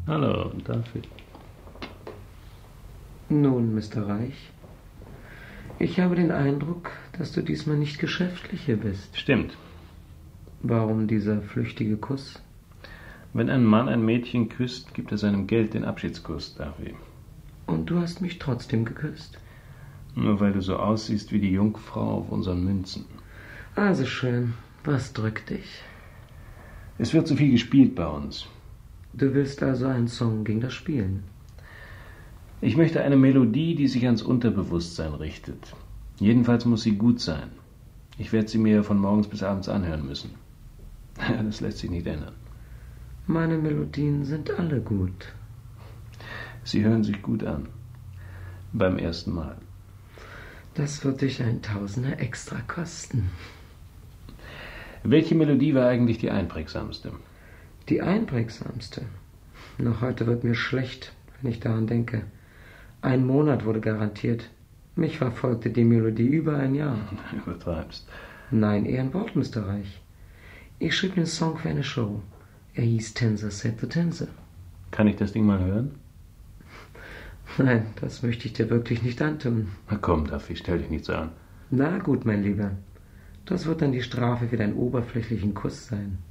Hallo, David. Nun, Mr. Reich, ich habe den Eindruck, dass du diesmal nicht geschäftlich hier bist. Stimmt. Warum dieser flüchtige Kuss? Wenn ein Mann ein Mädchen küsst, gibt er seinem Geld den Abschiedskuss, David. Und du hast mich trotzdem geküsst. Nur weil du so aussiehst wie die Jungfrau auf unseren Münzen. Also schön. Was drückt dich? Es wird zu viel gespielt bei uns. Du willst also einen Song gegen das Spielen? Ich möchte eine Melodie, die sich ans Unterbewusstsein richtet. Jedenfalls muss sie gut sein. Ich werde sie mir von morgens bis abends anhören müssen. Das lässt sich nicht ändern. Meine Melodien sind alle gut. Sie hören sich gut an. Beim ersten Mal. Das wird dich ein Tausender extra kosten. Welche Melodie war eigentlich die einprägsamste? Die einprägsamste? Noch heute wird mir schlecht, wenn ich daran denke. 1 Monat wurde garantiert. Mich verfolgte die Melodie über ein Jahr. Übertreibst. Nein, eher ein Wort, Mr. Reich. Ich schrieb den Song für eine Show. Er hieß Tänzer set the Tänzer. Kann ich das Ding mal hören? Nein, das möchte ich dir wirklich nicht antun. Na komm, Duffy, stell dich nicht so an. Na gut, mein Lieber. Das wird dann die Strafe für deinen oberflächlichen Kuss sein.